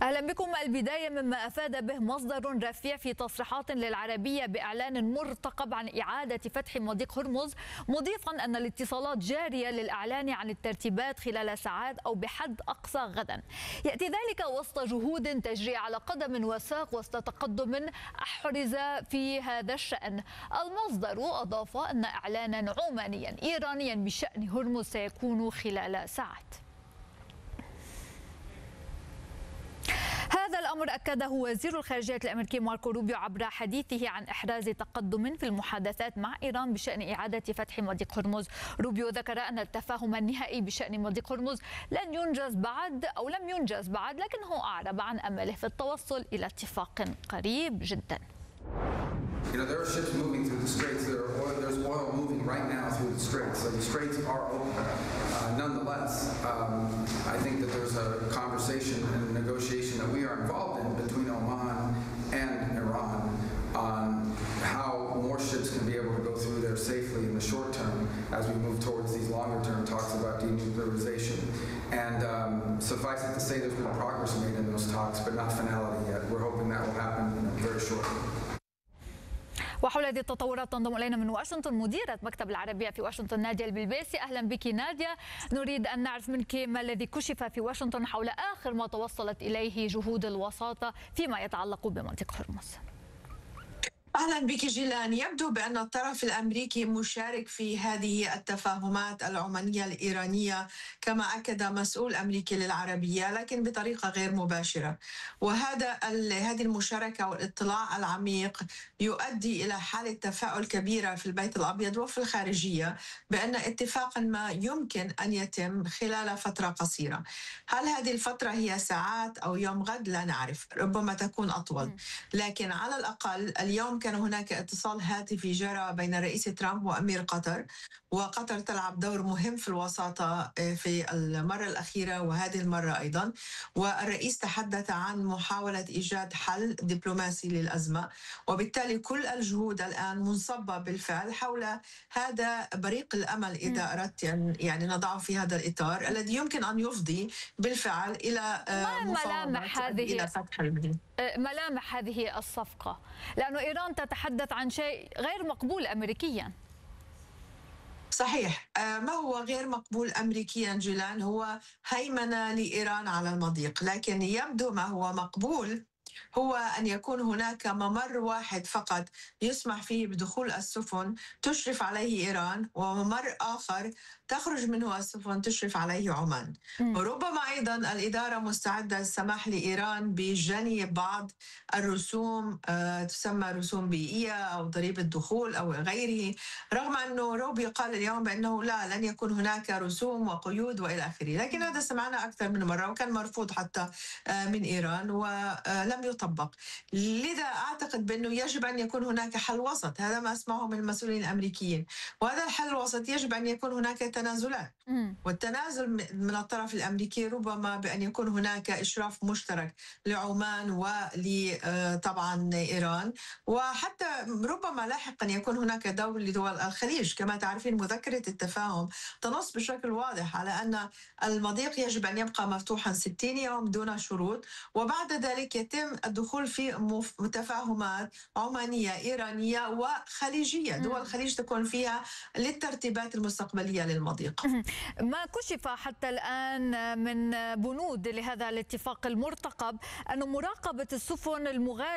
أهلا بكم. البداية مما أفاد به مصدر رفيع في تصريحات للعربية بإعلان مرتقب عن إعادة فتح مضيق هرمز، مضيفا أن الاتصالات جارية للإعلان عن الترتيبات خلال ساعات أو بحد أقصى غدا. يأتي ذلك وسط جهود تجري على قدم وساق وسط تقدم أحرز في هذا الشأن. المصدر أضاف أن إعلانا عمانيا إيرانيا بشأن هرمز سيكون خلال ساعات. هذا الأمر أكده وزير الخارجية الأمريكي ماركو روبيو عبر حديثه عن إحراز تقدم في المحادثات مع إيران بشأن إعادة فتح مضيق هرمز. روبيو ذكر أن التفاهم النهائي بشأن مضيق هرمز لم ينجز بعد، لكنه أعرب عن أمله في التوصل إلى اتفاق قريب جدا. There are ships moving through the straits. There's oil moving right now through the straits. So the straits are open. Nonetheless, I think that there's a conversation and negotiation that we are involved in between Oman and Iran on how more ships can be able to go through there safely in the short term as we move towards these longer term talks about denuclearization. And suffice it to say there's been progress made in those talks, but not finality yet. We're hoping that will happen very shortly. وحول هذه التطورات تنضم إلينا من واشنطن مديرة مكتب العربية في واشنطن نادية البلبيسي. أهلا بك نادية. نريد أن نعرف منك ما الذي كشف في واشنطن حول آخر ما توصلت إليه جهود الوساطة فيما يتعلق بمنطقة هرمز. أهلا بك جيلان. يبدو بأن الطرف الأمريكي مشارك في هذه التفاهمات العمانية الإيرانية كما أكد مسؤول أمريكي للعربية، لكن بطريقة غير مباشرة. هذه المشاركة والاطلاع العميق يؤدي إلى حالة تفاؤل كبيرة في البيت الأبيض وفي الخارجية بأن اتفاقا ما يمكن أن يتم خلال فترة قصيرة. هل هذه الفترة هي ساعات أو يوم غد؟ لا نعرف، ربما تكون أطول، لكن على الأقل اليوم كان هناك اتصال هاتفي جرى بين الرئيس ترامب وأمير قطر، وقطر تلعب دور مهم في الوساطة في المرة الأخيرة وهذه المرة أيضا، والرئيس تحدث عن محاولة إيجاد حل دبلوماسي للأزمة، وبالتالي كل الجهود الآن منصبة بالفعل حول هذا بريق الأمل إذا أردت يعني نضعه في هذا الإطار الذي يمكن أن يفضي بالفعل إلى مفاوضات إلى فتح المدينة. ملامح هذه الصفقة، لأن إيران تتحدث عن شيء غير مقبول أمريكيا. صحيح. ما هو غير مقبول أمريكيا جيلان هو هيمنة لإيران على المضيق، لكن يبدو ما هو مقبول هو أن يكون هناك ممر واحد فقط يسمح فيه بدخول السفن تشرف عليه إيران، وممر آخر تخرج منه السفن تشرف عليه عمان. وربما أيضا الإدارة مستعدة للسماح لإيران بجني بعض الرسوم تسمى رسوم بيئية أو ضريبة دخول أو غيره، رغم أنه روبي قال اليوم بأنه لا، لن يكون هناك رسوم وقيود وإلى آخره، لكن هذا سمعنا أكثر من مرة وكان مرفوض حتى من إيران ولم يطبق. لذا أعتقد بأنه يجب أن يكون هناك حل وسط، هذا ما أسمعه من المسؤولين الأمريكيين، وهذا الحل الوسط يجب أن يكون هناك تنازلات، والتنازل من الطرف الأمريكي ربما بأن يكون هناك إشراف مشترك لعمان ولطبعا إيران، وحتى ربما لاحقا يكون هناك دور لدول الخليج. كما تعرفين مذكرة التفاهم تنص بشكل واضح على أن المضيق يجب أن يبقى مفتوحا 60 يوم دون شروط، وبعد ذلك يتم الدخول في تفاهمات عمانية إيرانية وخليجية، دول الخليج تكون فيها للترتيبات المستقبلية للمضيق. ما كشف حتى الآن من بنود لهذا الاتفاق المرتقب أن مراقبة السفن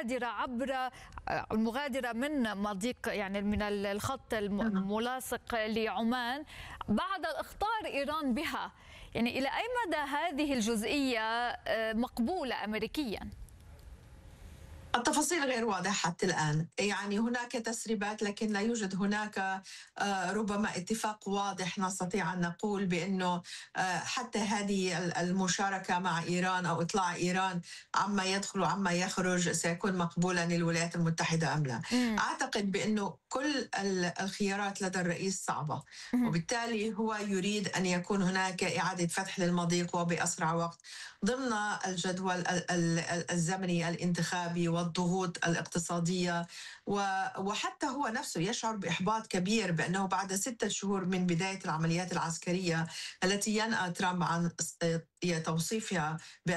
المغادرة من مضيق، يعني من الخط الملاصق لعمان بعد الإخطار إيران بها، يعني إلى أي مدى هذه الجزئية مقبولة أمريكيا؟ التفاصيل غير واضحة حتى الآن، يعني هناك تسريبات لكن لا يوجد هناك ربما اتفاق واضح نستطيع أن نقول بأنه حتى هذه المشاركة مع إيران أو إطلاع إيران عما يدخل وعما يخرج سيكون مقبولا للولايات المتحدة أم لا. أعتقد بأنه كل الخيارات لدى الرئيس صعبة، وبالتالي هو يريد أن يكون هناك إعادة فتح للمضيق وبأسرع وقت ضمن الجدول الزمني الانتخابي والضغوط الاقتصادية، وحتى هو نفسه يشعر بإحباط كبير بأنه بعد 6 شهور من بداية العمليات العسكرية التي ينأى ترامب عن توصيفها